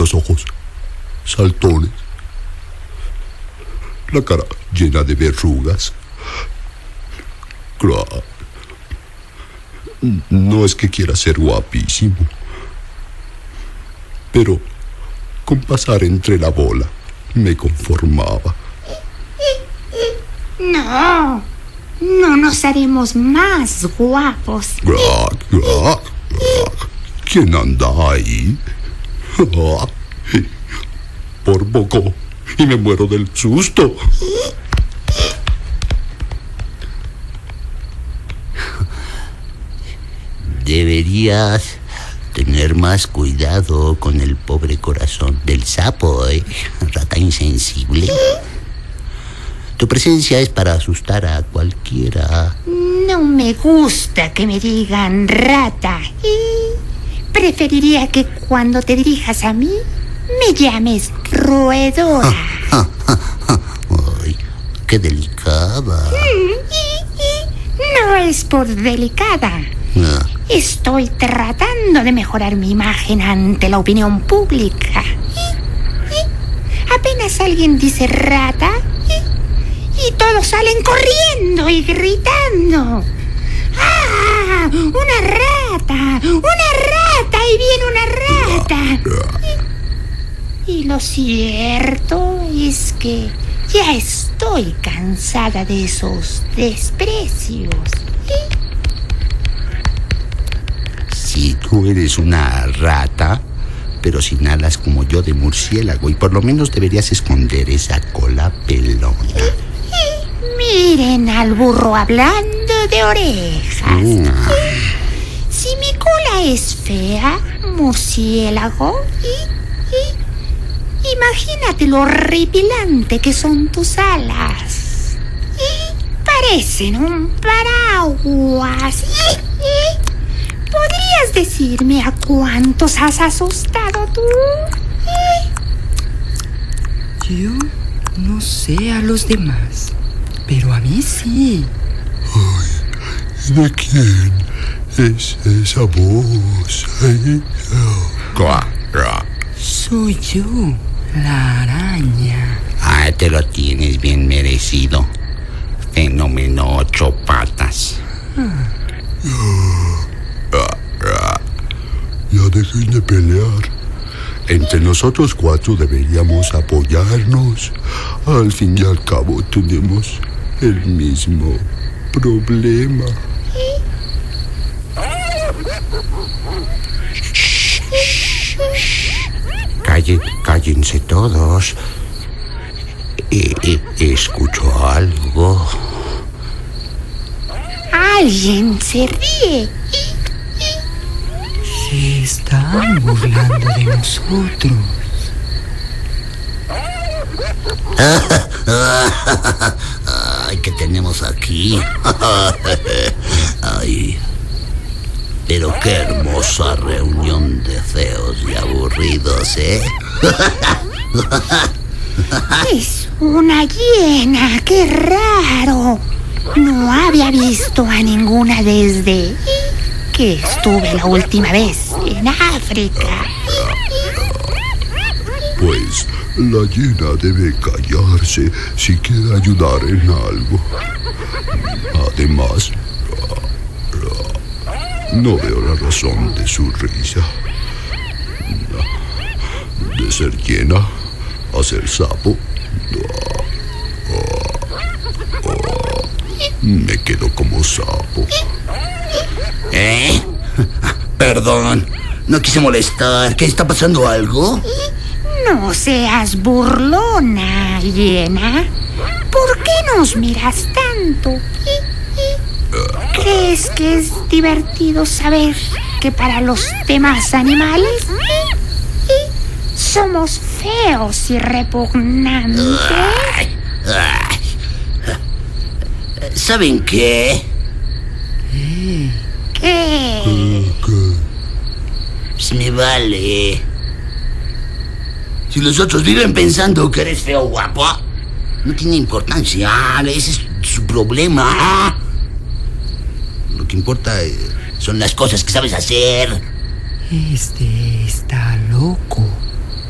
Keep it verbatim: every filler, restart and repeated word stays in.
estos ojos saltones, la cara llena de verrugas. Claro, no es que quiera ser guapísimo, pero con pasar entre la bola me conformaba. No, no nos haremos más guapos. ¿Quién anda ahí? Por poco y me muero del susto. Deberías tener más cuidado con el pobre corazón del sapo, ¿eh? Rata insensible. Tu presencia es para asustar a cualquiera. No me gusta que me digan rata. Y preferiría que cuando te dirijas a mí me llames roedora. Ah, ah, ah, ah. Ay, qué delicada. No es por delicada. No. Estoy tratando de mejorar mi imagen ante la opinión pública. Apenas alguien dice rata y todos salen corriendo y gritando. ¡Ah! ¡Una rata! ¡Una rata! ¡Y viene una rata! Y, y lo cierto es que ya estoy cansada de esos desprecios. Si tú eres una rata, pero sin alas como yo de murciélago, y por lo menos deberías esconder esa cola pelona. Miren al burro hablando de orejas. Mm. Si mi cola es fea, murciélago, y, y, imagínate lo horripilante que son tus alas. Y parecen un paraguas. Y, y, ¿podrías decirme a cuántos has asustado tú? ¿Eh? Yo no sé a los demás, pero a mí sí. Ay, ¿de quién es esa voz? ¿Eh? Oh. Soy yo, la araña. Ah, te lo tienes bien merecido. Fenómeno ocho patas. Ah. Ya dejen de pelear. Entre nosotros cuatro deberíamos apoyarnos. Al fin y al cabo tenemos el mismo problema. Calle, cállense todos. Eh, eh, escucho algo. Alguien se ríe. Se están burlando de nosotros. Ay, ¿qué tenemos aquí? Ay, pero qué hermosa reunión de feos y aburridos, ¿eh? Es una hiena, qué raro. No había visto a ninguna desde que estuve la última vez en África. Pues la hiena debe callarse si quiere ayudar en algo. Además, no veo la razón de su risa. De ser hiena a ser sapo. Me quedo como sapo. ¿Eh? Perdón, no quise molestar. ¿Qué está pasando algo? No seas burlona, hiena. ¿Por qué nos miras tanto? ¿Crees que es divertido saber que para los demás animales somos feos y repugnantes? Ay, ay. ¿Saben qué? ¿Qué? ¿Qué? ¿Qué? Pues me vale. Si los otros viven pensando que eres feo o guapo, no tiene importancia. Ese es su problema. Lo que importa son las cosas que sabes hacer. Este está loco.